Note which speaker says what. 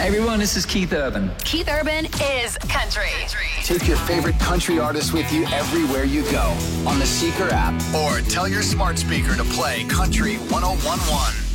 Speaker 1: Hey everyone, this is Keith Urban.
Speaker 2: Keith Urban is country.
Speaker 3: Take your favorite country artists with you everywhere you go on the Seeker app, or tell your smart speaker to play Country 101.1.